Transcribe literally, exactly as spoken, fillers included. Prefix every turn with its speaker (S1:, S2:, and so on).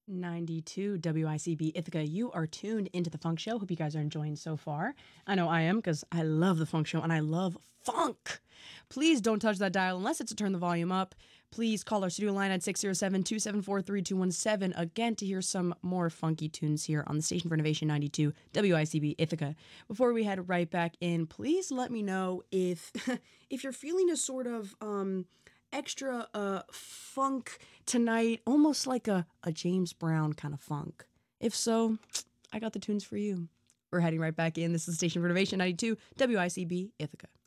S1: ninety-two W I C B Ithaca. You are tuned into the Funk Show. Hope you guys are enjoying so far. I know I am because I love the Funk Show and I love funk. Please don't touch that dial unless it's to turn the volume up. Please call our studio line at six oh seven, two seven four, three two one seven again to hear some more funky tunes here on the Station for Innovation ninety-two W I C B Ithaca. Before we head right back in, please let me know if if you're feeling a sort of um extra uh funk tonight, almost like a, a James Brown kind of funk. If so, I got the tunes for you. We're heading right back in. This is the Station for Innovation ninety-two W I C B Ithaca.